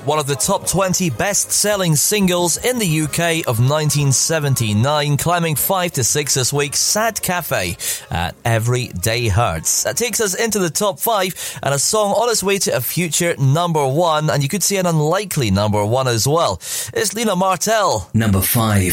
one of the top 20 best-selling singles in the UK of 1979, climbing 5 to 6 this week, Sad Cafe at Every Day Hurts. That takes us into the top 5 and a song on its way to a future number 1, and you could see an unlikely number 1 as well. It's Lena Martell. Number 5.